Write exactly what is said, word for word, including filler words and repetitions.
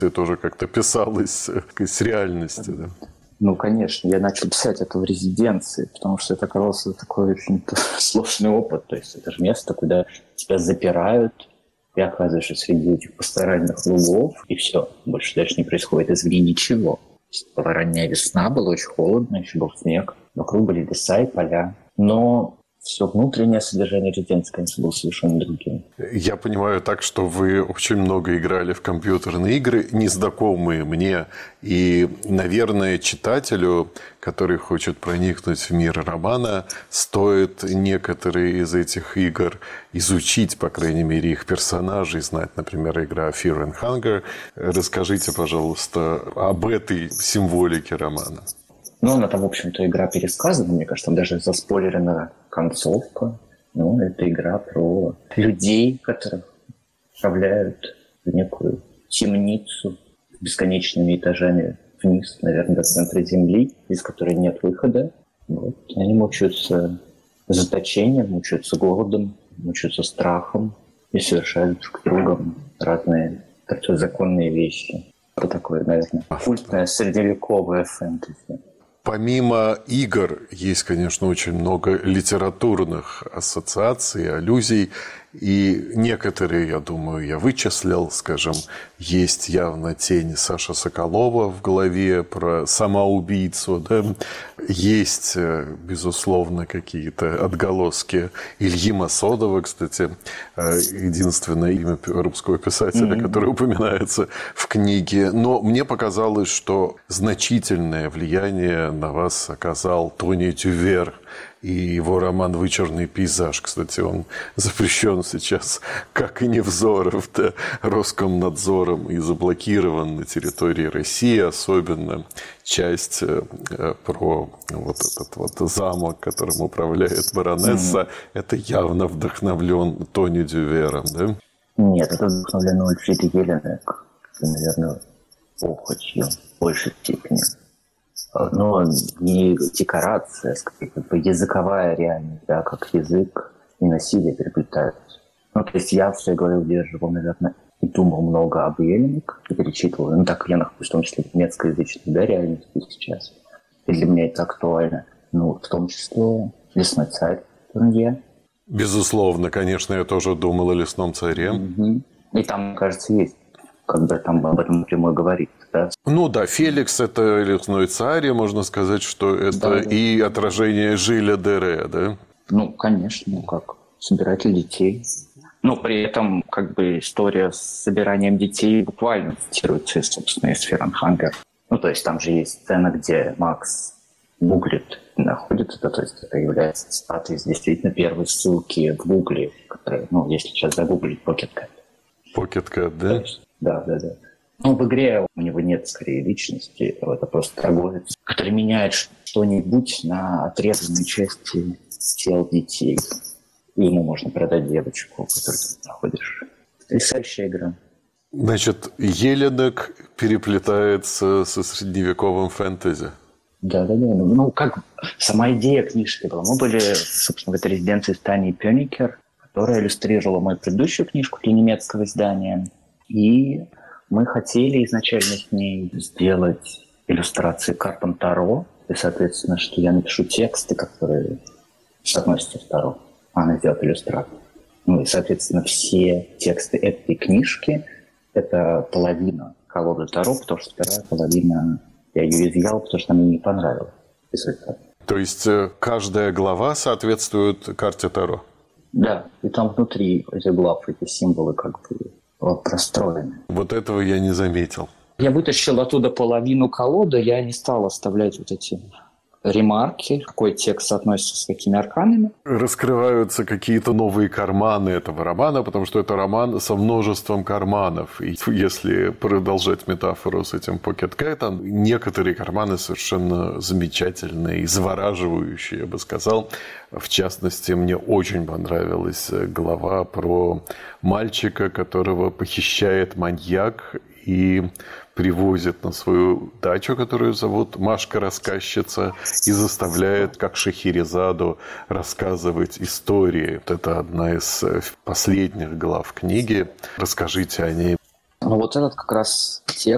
Это тоже как-то писалось с реальности, да? Ну, конечно, я начал писать это в резиденции, потому что это оказался такой очень сложный опыт. То есть это же место, куда тебя запирают, ты оказываешься среди этих пасторальных лугов, и все, больше дальше не происходит из Вии ничего. Была ранняя весна, было очень холодно, еще был снег, вокруг были леса и поля. Но все внутреннее содержание резиденции, конечно, было совершенно другим. Я понимаю так, что вы очень много играли в компьютерные игры, незнакомые мне. И, наверное, читателю, который хочет проникнуть в мир романа, стоит некоторые из этих игр изучить, по крайней мере, их персонажей, знать, например, игра Fear and Hunger. Расскажите, пожалуйста, об этой символике романа. Ну, она там, в общем-то, игра пересказана, мне кажется, там даже заспойлерена концовка. Ну, это игра про людей, которых отправляют в некую темницу с бесконечными этажами вниз, наверное, до центра Земли, из которой нет выхода. Вот. Они мучаются заточением, мучаются голодом, мучаются страхом и совершают друг с другом разные противозаконные вещи. Это такое, наверное, культное средневековое фэнтези. Помимо игр, есть, конечно, очень много литературных ассоциаций, аллюзий. И некоторые, я думаю, я вычислил, скажем, есть явно тень Саши Соколова в голове про самоубийцу. Да? Есть, безусловно, какие-то отголоски Ильи Масодова, кстати, единственное имя русского писателя, mm-hmm. которое упоминается в книге. Но мне показалось, что значительное влияние на вас оказал Тони Дювер и его роман «Вычурный пейзаж». Кстати, он запрещен сейчас, как и Невзоров, да, Роскомнадзором и заблокирован на территории России. Особенно часть про вот этот вот замок, которым управляет баронесса. Mm-hmm. Это явно вдохновлен Тони Дювером, да? Нет, это вдохновлено Ульфридой Еллинек. Наверное, похотью в большей степени. Но не декорация, скорее, как бы языковая реальность, да, как язык и насилие переплетаются. Ну, то есть я в своей голове удерживал, наверное, и думал много об Еллинек, и перечитывал. Ну, так я нахожусь, в том числе немецкоязычной, да, реальности сейчас. И для меня это актуально. Ну, в том числе «Лесной царь» Турнье. Безусловно, конечно, я тоже думал о «Лесном царе». Угу. И там, мне кажется, есть, когда там об этом напрямую говорит. Да? Ну да, Феликс – это «Лесной царь», и можно сказать, что это да, да. и отражение Жиля Дере, да? Ну, конечно, ну как, собиратель детей. Но при этом, как бы, история с собиранием детей буквально цитируется, собственно, из Fear and Hunger. Ну, то есть там же есть сцена, где Макс гуглит и находит это, то есть это является цитатой из действительно первой ссылки в Гугле, которая, ну, если сейчас загуглить, Pocket Cat. Pocket Cat, да? Есть, да, да, да. Ну, в игре у него нет, скорее, личности. Это просто торговец, который меняет что-нибудь на отрезанные части тел детей. И ему можно продать девочку, которую ты находишь. Потрясающая игра. Значит, Еллинек переплетается со средневековым фэнтези. Да, да, да. Ну, как сама идея книжки была. Мы были, собственно, в этой резиденции с Таней Пёникер, которая иллюстрировала мою предыдущую книжку для немецкого издания. И мы хотели изначально с ней сделать иллюстрации картам Таро. И, соответственно, что я напишу тексты, которые соотносятся с Таро. А она сделает иллюстрацию. Ну и, соответственно, все тексты этой книжки – это половина колоды Таро, потому что вторая половина я ее изъял, потому что она мне не понравилась. То есть каждая глава соответствует карте Таро? Да, и там внутри этих глав эти символы как бы простроены. Вот этого я не заметил. Я вытащил оттуда половину колоды, я не стал оставлять вот эти ремарки, какой текст соотносится с какими арканами. Раскрываются какие-то новые карманы этого романа, потому что это роман со множеством карманов. И если продолжать метафору с этим Pocket Cat, некоторые карманы совершенно замечательные и завораживающие, я бы сказал. В частности, мне очень понравилась глава про мальчика, которого похищает маньяк и привозит на свою дачу, которую зовут Машка-рассказчица, и заставляет, как Шахерезаду, рассказывать истории. Вот это одна из последних глав книги. Расскажите о ней. Ну, вот этот как раз текст